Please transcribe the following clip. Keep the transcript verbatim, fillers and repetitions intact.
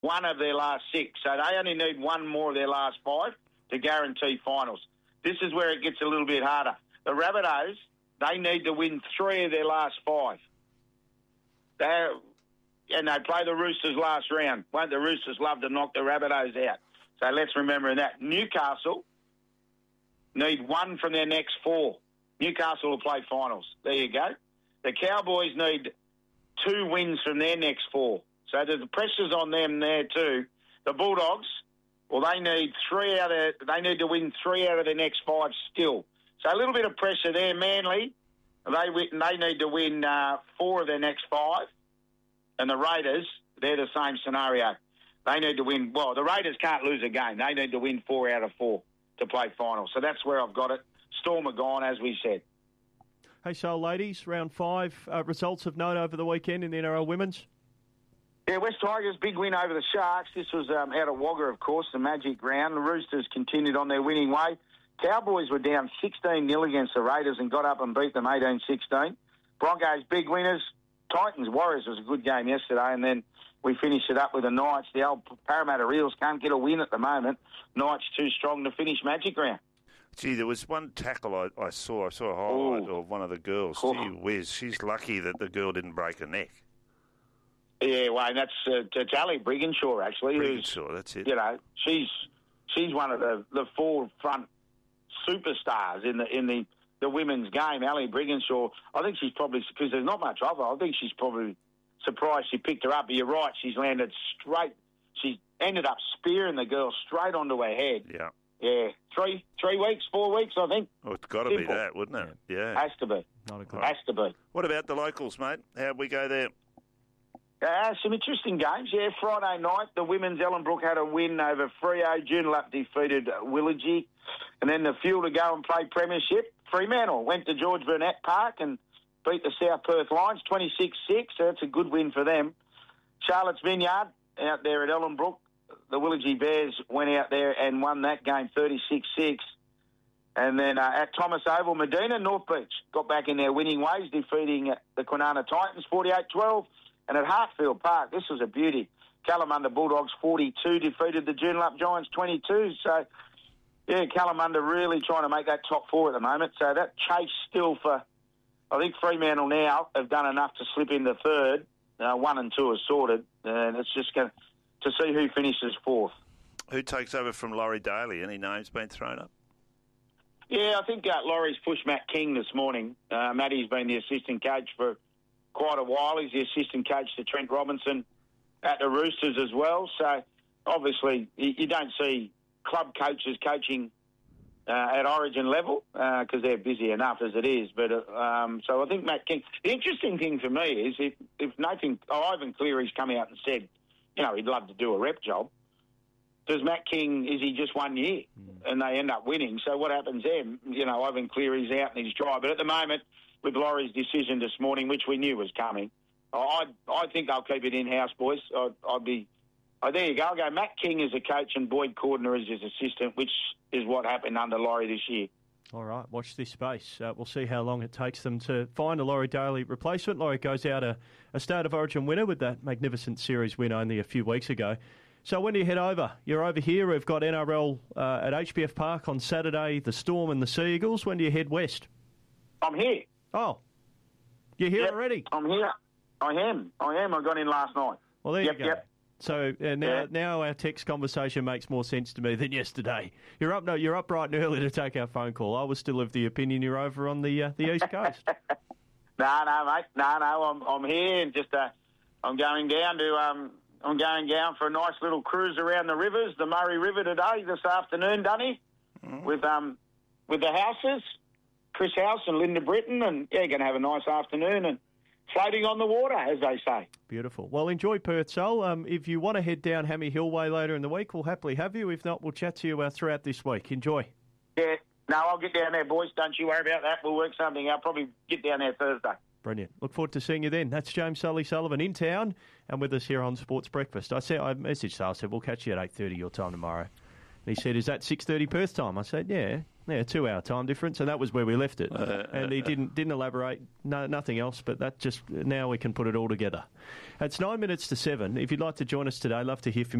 one of their last six. So they only need one more of their last five to guarantee finals. This is where it gets a little bit harder. The Rabbitohs, they need to win three of their last five. They're, and they play the Roosters last round. Won't the Roosters love to knock the Rabbitohs out? So let's remember that. Newcastle need one from their next four. Newcastle will play finals. There you go. The Cowboys need two wins from their next four. So the pressure's on them there too. The Bulldogs, well, they need three out of they need to win three out of their next five still. So a little bit of pressure there. Manly, they they need to win uh, four of their next five, and the Raiders, they're the same scenario. They need to win. Well, the Raiders can't lose a game. They need to win four out of four to play final. So that's where I've got it. Storm are gone, as we said. Hey, so ladies, round five uh, results of note over the weekend in the N R L Women's. Yeah, West Tigers, big win over the Sharks. This was um, out at Wagga, of course, the Magic Round. The Roosters continued on their winning way. Cowboys were down sixteen nil against the Raiders and got up and beat them eighteen sixteen. Broncos, big winners. Titans, Warriors was a good game yesterday, and then we finished it up with the Knights. The old Parramatta Eels can't get a win at the moment. Knights too strong to finish Magic Round. Gee, there was one tackle I, I saw. I saw a highlight Ooh. of one of the girls. Oh. Gee whiz, she's lucky that the girl didn't break her neck. Yeah, Wayne, that's uh, Tally Brigginshaw, actually. Brigginshaw, that's it. You know, she's she's one of the, the forefront superstars in the in the, the women's game. Ali Brigginshaw, I think she's probably, because there's not much of her, I think she's probably surprised she picked her up. But you're right, she's landed straight. She ended up spearing the girl straight onto her head. Yeah. Yeah, three three weeks, four weeks, I think. Oh, it's got to be that, wouldn't it? Yeah. Has to be. Not a good Has to be. What about the locals, mate? How'd we go there? Uh, some interesting games, yeah. Friday night, the women's Ellenbrook had a win over Freo. Joondalup defeated Willagee. And then the Fuel to go and play premiership. Fremantle went to George Burnett Park and beat the South Perth Lions twenty-six six, so that's a good win for them. Charlotte's Vineyard out there at Ellenbrook. The Willagee Bears went out there and won that game thirty-six six. And then uh, at Thomas Oval, Medina, North Beach got back in their winning ways, defeating the Kwinana Titans forty-eight twelve. And at Hartfield Park, this was a beauty. Kalamunda Bulldogs forty-two defeated the Joondalup Giants twenty-two. So, yeah, Kalamunda really trying to make that top four at the moment. So that chase still for, I think Fremantle now have done enough to slip into third. Uh, one and two are sorted. And it's just going to see who finishes fourth. Who takes over from Laurie Daly? Any names been thrown up? Yeah, I think uh, Laurie's pushed Matt King this morning. Uh, Matty's been the assistant coach for quite a while. He's the assistant coach to Trent Robinson at the Roosters as well. So, obviously, you, you don't see club coaches coaching uh, at Origin level because uh, they're busy enough as it is. But uh, um, so I think Matt King... The interesting thing for me is if, if Nathan... Oh, Ivan Cleary's come out and said, you know, he'd love to do a rep job. Does Matt King... Is he just one year? Mm. And they end up winning. So what happens then? You know, Ivan Cleary's out and he's dry. But at the moment, with Laurie's decision this morning, which we knew was coming, I I think they'll keep it in-house, boys. I'd, I'd be... Oh, there you go. I'll go Matt King as a coach and Boyd Cordner as his assistant, which is what happened under Laurie this year. All right, watch this space. Uh, we'll see how long it takes them to find a Laurie Daly replacement. Laurie goes out a, a State of Origin winner with that magnificent series win only a few weeks ago. So when do you head over? You're over here. We've got N R L uh, at H B F Park on Saturday, the Storm and the Sea Eagles. When do you head west? I'm here. Oh, you're here yep, already? I'm here. I am. I am. I got in last night. Well, there yep, you go. Yep. So uh, now, yeah. now our text conversation makes more sense to me than yesterday. You're up, no, you're up bright and early to take our phone call. I was still of the opinion you're over on the uh, the East Coast. no, no, mate, no, no. I'm I'm here and just uh, I'm going down to um I'm going down for a nice little cruise around the rivers, the Murray River today, this afternoon, Dunny, mm. with um with the Houses, Chris House and Linda Britton, and yeah, going to have a nice afternoon and floating on the water, as they say. Beautiful. Well, enjoy Perth, Sol. Um, if you want to head down Hammy Hill Way later in the week, we'll happily have you. If not, we'll chat to you uh, throughout this week. Enjoy. Yeah. No, I'll get down there, boys. Don't you worry about that. We'll work something out. Probably get down there Thursday. Brilliant. Look forward to seeing you then. That's James Sully Sullivan in town and with us here on Sports Breakfast. I said I messaged Sal, I said we'll catch you at eight thirty your time tomorrow. And he said, is that six thirty Perth time? I said, yeah, yeah, two-hour time difference, and that was where we left it. Uh, and he didn't didn't elaborate, no, nothing else, but that just, now we can put it all together. It's nine minutes to seven. If you'd like to join us today, love to hear from you.